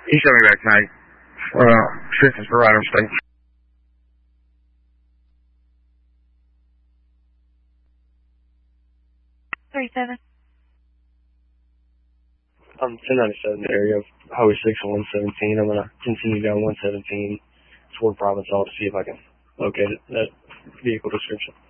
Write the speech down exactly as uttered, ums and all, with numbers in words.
He sent me back tonight. Uh, assistance provider state. Three seven. I'm ten ninety-seven area of Highway six and one seventeen. I'm gonna continue down one seventeen toward Provincetown to see if I can locate it, that vehicle description.